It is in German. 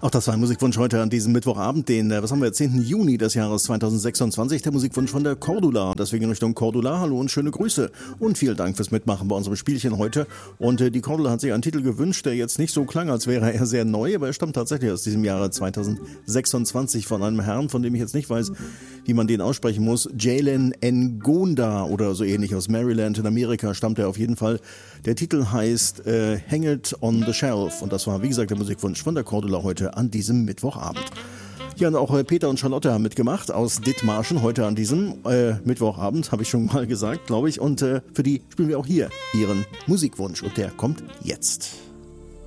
Auch das war ein Musikwunsch heute an diesem Mittwochabend, den, 10. Juni des Jahres 2026, der Musikwunsch von der Cordula. Deswegen in Richtung Cordula, hallo und schöne Grüße und vielen Dank fürs Mitmachen bei unserem Spielchen heute. Und die Cordula hat sich einen Titel gewünscht, der jetzt nicht so klang, als wäre er sehr neu, aber er stammt tatsächlich aus diesem Jahre 2026 von einem Herrn, von dem ich jetzt nicht weiß, wie man den aussprechen muss. Jalen Ngonda oder so ähnlich, aus Maryland in Amerika stammt er auf jeden Fall. Der Titel heißt Hang It on the Shelf und das war, wie gesagt, der Musikwunsch von der Cordula heute an diesem Mittwochabend. Ja, und auch Peter und Charlotte haben mitgemacht aus Dithmarschen heute an diesem Mittwochabend, habe ich schon mal gesagt, glaube ich. Und für die spielen wir auch hier ihren Musikwunsch und der kommt jetzt.